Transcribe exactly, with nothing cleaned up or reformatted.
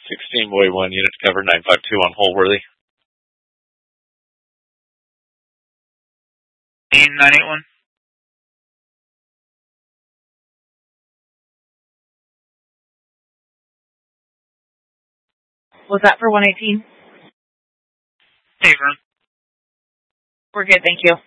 sixteen Boy one, unit to cover nine five two on Holworthy. nine eight one. Was that for one eighteen? Hey, Vern. We're good, thank you.